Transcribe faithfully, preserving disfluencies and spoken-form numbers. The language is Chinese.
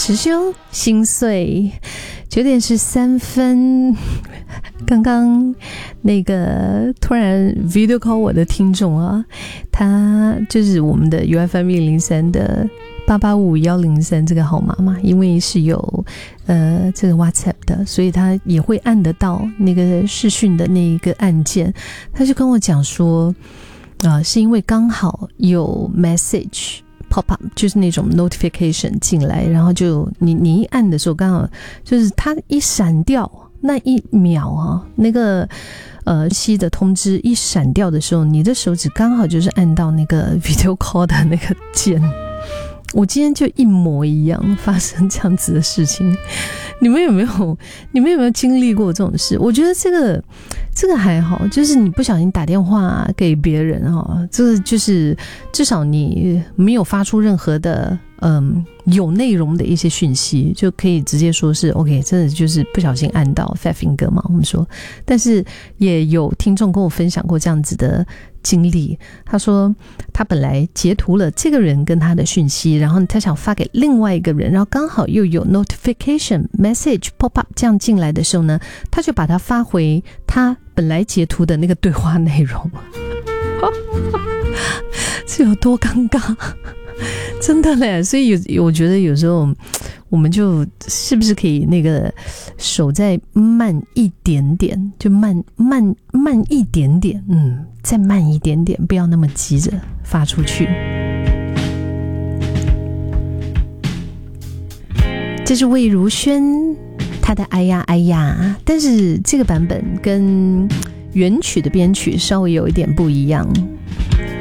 持修心碎，九点十三分。刚刚那个突然 video call 我的听众啊，他就是我们的 U F M 一零三的八八五一零三这个号码嘛，因为是有呃这个 WhatsApp 的，所以他也会按得到那个视讯的那一个按键。他就跟我讲说，啊、呃，是因为刚好有 message pop up， 就是那种 notification 进来，然后就你你一按的时候，刚好就是它一闪掉。那一秒啊，那个呃息的通知一闪掉的时候，你的手指刚好就是按到那个 video call 的那个键。我今天就一模一样发生这样子的事情，你们有没有你们有没有经历过这种事？我觉得这个这个还好，就是你不小心打电话给别人啊，这个就是至少你没有发出任何的嗯有内容的一些讯息，就可以直接说是 OK， 真的就是不小心按到 fat finger 嘛，我们说。但是也有听众跟我分享过这样子的经历，他说他本来截图了这个人跟他的讯息，然后他想发给另外一个人，然后刚好又有 notification message pop up 这样进来的时候呢，他就把它发回他本来截图的那个对话内容。这有多尴尬，真的嘞！所以有我觉得有时候我们就是不是可以那个手再慢一点点，就慢慢慢一点点，嗯，再慢一点点，不要那么急着发出去。这是魏如萱她的哎呀哎呀，但是这个版本跟原曲的编曲稍微有一点不一样。